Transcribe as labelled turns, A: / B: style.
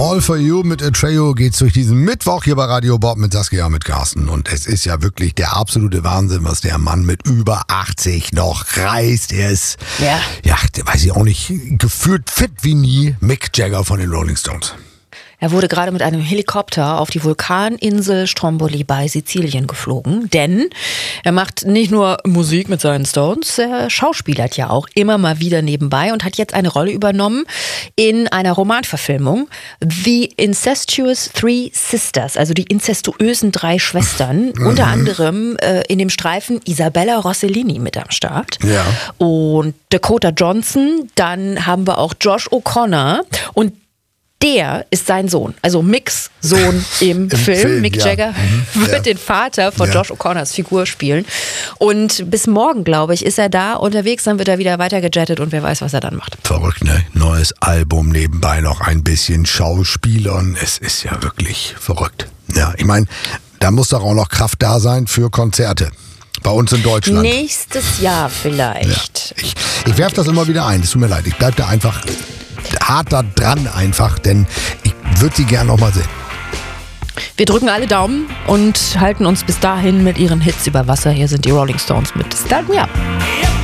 A: All for You mit Atreyu geht's durch diesen Mittwoch hier bei Radio Bob mit Saskia, mit Carsten. Und es ist ja wirklich der absolute Wahnsinn, was der Mann mit über 80 noch reißt. Er ist, der weiß ich auch nicht, gefühlt fit wie nie, Mick Jagger von den Rolling Stones.
B: Er wurde gerade mit einem Helikopter auf die Vulkaninsel Stromboli bei Sizilien geflogen, denn er macht nicht nur Musik mit seinen Stones, er schauspielert ja auch immer mal wieder nebenbei und hat jetzt eine Rolle übernommen in einer Romanverfilmung, The Incestuous Three Sisters, also die inzestuösen 3 Schwestern, unter anderem in dem Streifen Isabella Rossellini mit am Start und Dakota Johnson, dann haben wir auch Josh O'Connor und der ist sein Sohn, also Micks Sohn im Film. Mick Jagger wird den Vater von Josh O'Connors Figur spielen. Und bis morgen, glaube ich, ist er da unterwegs. Dann wird er wieder weitergejettet und wer weiß, was er dann macht.
A: Verrückt, ne? Neues Album, nebenbei noch ein bisschen Schauspielern. Es ist ja wirklich verrückt. Ja, ich meine, da muss doch auch noch Kraft da sein für Konzerte. Bei uns in Deutschland.
B: Nächstes Jahr vielleicht.
A: Ja, ich werfe das immer wieder ein. Es tut mir leid. Ich bleibe da einfach hart da dran einfach, denn ich würde sie gern noch mal sehen.
B: Wir drücken alle Daumen und halten uns bis dahin mit ihren Hits über Wasser. Hier sind die Rolling Stones mit Start Me Up.